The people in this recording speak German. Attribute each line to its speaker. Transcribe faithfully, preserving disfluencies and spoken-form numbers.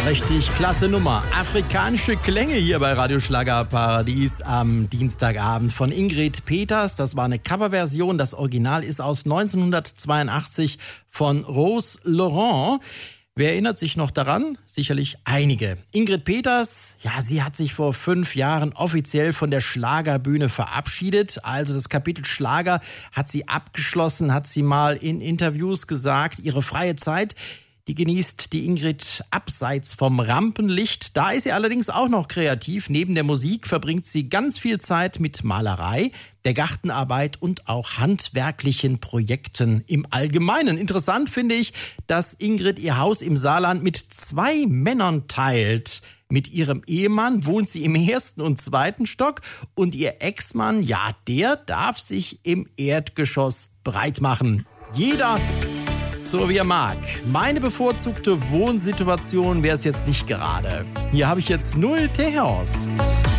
Speaker 1: Richtig klasse Nummer. Afrikanische Klänge hier bei Radio Schlagerparadies am Dienstagabend von Ingrid Peters. Das war eine Coverversion. Das Original ist aus neunzehnhundertzweiundachtzig von Rose Laurent. Wer erinnert sich noch daran? Sicherlich einige. Ingrid Peters, ja, sie hat sich vor fünf Jahren offiziell von der Schlagerbühne verabschiedet. Also das Kapitel Schlager hat sie abgeschlossen, hat sie mal in Interviews gesagt. Ihre freie Zeit, die genießt die Ingrid abseits vom Rampenlicht. Da ist sie allerdings auch noch kreativ. Neben der Musik verbringt sie ganz viel Zeit mit Malerei, der Gartenarbeit und auch handwerklichen Projekten im Allgemeinen. Interessant finde ich, dass Ingrid ihr Haus im Saarland mit zwei Männern teilt. Mit ihrem Ehemann wohnt sie im ersten und zweiten Stock und ihr Ex-Mann, ja, der darf sich im Erdgeschoss breit machen. Jeder so wie er mag. Meine bevorzugte Wohnsituation wäre es jetzt nicht gerade. Hier habe ich jetzt null Teehorst.